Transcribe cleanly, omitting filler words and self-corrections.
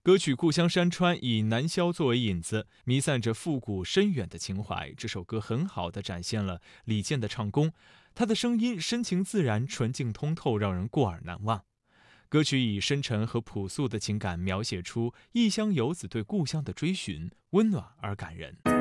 歌曲《故乡山川》以南萧作为引子，弥散着复古深远的情怀。这首歌很好地展现了李健的唱功，他的声音深情自然、纯净通透，让人过耳难忘。歌曲以深沉和朴素的情感描写出异乡游子对故乡的追寻，温暖而感人。